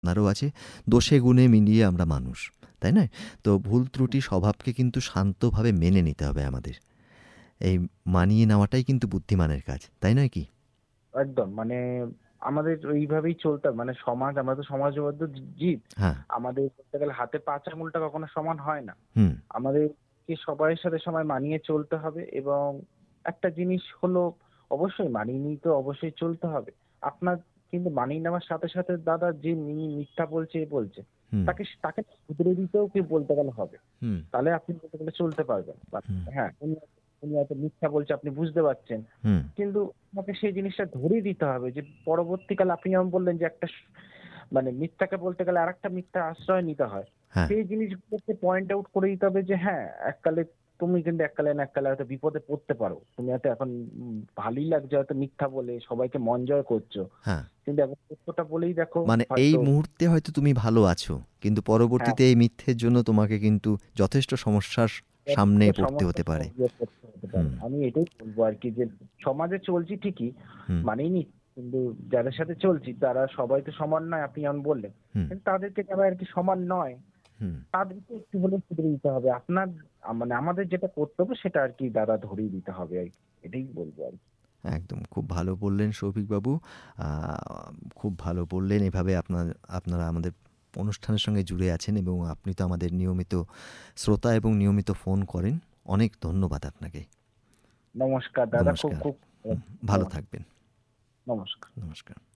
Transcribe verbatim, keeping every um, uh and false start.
আপনারও আছে। দোষে গুণে মিলিয়ে আমরা মানুষ, তাই নয়? তো ভুল ত্রুটি স্বভাবকে কিন্তু শান্তভাবে মেনে নিতে হবে আমাদের। এই মানিয়ে নেওয়াটাই কিন্তু বুদ্ধিমানের কাজ, তাই নয় কি? একদম। মানে আমাদের ওইভাবেই চলতে হবে। মানে সমাজ, আমরা তো সমাজবদ্ধ জী জীব। হ্যাঁ। আমাদের বলতে গেলে হাতের পাঁচ আঙুলটা কখনো সমান হয় না। হুম, আমাদেরকে সবাইয়ের সাথে সবাই মানিয়ে চলতে হবে এবং একটা জিনিস হলো অবশ্যই মানিয়ে নিয়ে তো অবশ্যই চলতে হবে। আপনার কিন্তু মানিয়ে নেওয়ার সাথে, সাথে দাদা যে মি মিথ্যা বলছে, এ বলছে, হুম, তাকে স তাকে শুধরে দিতেও কেউ বলতে গেলে হবে। হুম, তাহলে আপনি বলতে গেলে চলতে পারবেন। বাট হুম, হ্যাঁ, উনি হয়তো উনি হয়তো মিথ্যা বলছে আপনি বুঝতে পারছেন। হুম, কিন্তু আপনাকে সেই জিনিসটা ধরিয়ে দিতে হবে যে পরবর্তীকালে আপনি যেমন বললেন যে একটা স মানে মিথ্যাকে বলতে গেলে আরেকটা মিথ্যার আশ্রয় নিতে হয়। হ্যাঁ, সেই জিনিসগুলোকে পয়েন্ট আউট করে দিতে হবে যে হ্যাঁ, এককালে তুমি কিন্তু এককালে না এককালে হয়তো বিপদে পড়তে পারো। তুমি হয়তো এখন উম ভালোই লাগছে হয়তো মিথ্যা বলে সবাইকে মন জয় করছো। হ্যাঁ। কিন্তু এখন সত্যটা বলেই দেখো মানে এই হয়তো মুহূর্তে হয়তো তুমি ভালো আছো। কিন্তু হ্যাঁ, পরবর্তীতে এই মিথ্যের জন্য তোমাকে কিন্তু যথেষ্ট সমস্যার সামনে একটা পড়তে হতে সমস্যার পারে। ইয়ে করতে হতে পারে। হুম, আমি এটাই বলব আরকি যে সমাজে চলছি ঠিকই, হুম, মানিয়ে নিচ্ছি। কিন্তু যাদের সাথে চলছি তারা সবাই তো সমান নয়, আপনি যেমন বললেন। হুম, কিন্তু তাদেরকে যারা আরকি সমান নয়, হুম। তাদেরকে একটু হলেও শুধরে দিতে হবে। আপনার আ মানে আমাদের যেটা কর্তব্য সেটা আরকি দাদা ধরিয়ে দিতে হবে আরকি। এটাই বলব আরকি। একদম খুব ভালো বললেন শৌভিকবাবু। আ খুব ভালো বললেন। এভাবে আপনার আপনারা আমাদের অনুষ্ঠানের সঙ্গে জুড়ে আছেন এবং আপনি তো আমাদের নিয়মিত শ্রোতা এবং নিয়মিত ফোন করেন। অনেক ধন্যবাদ আপনাকে। নমস্কার দাদা। খুব, নমস্কার। খুব হুম, ভালো নমস্কার, থাকবেন। নমস্কার। নমস্কার।